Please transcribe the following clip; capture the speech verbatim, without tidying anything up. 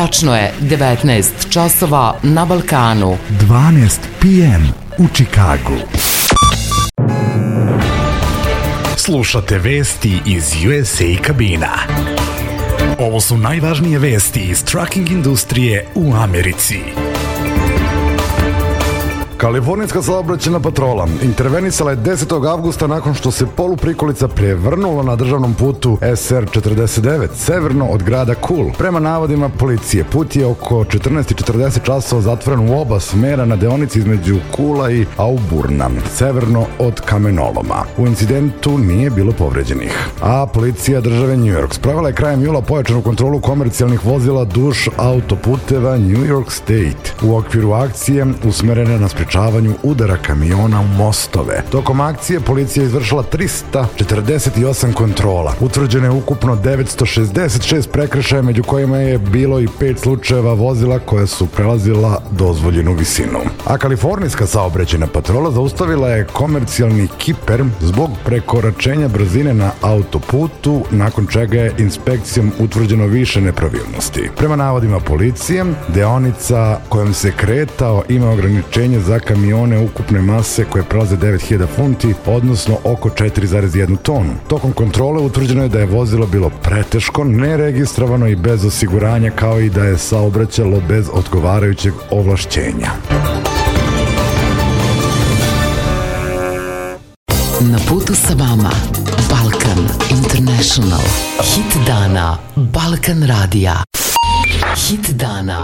Tačno je devetnaest časova na Balkanu. dvanaest pe em u Čikagu. Slušate vesti iz U S A kabina. Ovo su najvažnije vesti iz trucking industrije u Americi. Kalifornijska saobraćajna patrola intervenisala je desetog avgusta nakon što se poluprikolica prevrnula na državnom putu S R četrdeset devet severno od grada Cool. Prema navodima policije, put je oko četrnaest i četrdeset časova zatvoren u oba smera na deonici između Coola i Auburna, severno od kamenoloma. U incidentu nije bilo povređenih. A policija države New York sprovela je krajem jula pojačanu kontrolu komercijalnih vozila duž autoputeva New York State u okviru akcije usmerene na sprečavanje udara kamiona u mostove. Tokom akcije policija je izvršila trista četrdeset osam kontrola. Utvrđeno je ukupno devetsto šezdeset šest prekršaja, među kojima je bilo i pet slučajeva vozila koja su prelazila dozvoljenu visinu. A kalifornijska saobraćajna patrola zaustavila je komercijalni kiper zbog prekoračenja brzine na autoputu, nakon čega je inspekcijom utvrđeno više nepravilnosti. Prema navodima policije, deonica kojom se kretao ima ograničenje za kamione ukupne mase koje prelaze devet hiljada funti, odnosno oko četiri zarez jedna tonu. Tokom kontrole utvrđeno je da je vozilo bilo preteško, neregistrovano i bez osiguranja, kao i da je saobraćalo bez odgovarajućeg ovlašćenja. Na putu sa vama Balkan International. Hit dana Balkan radija. Hit dana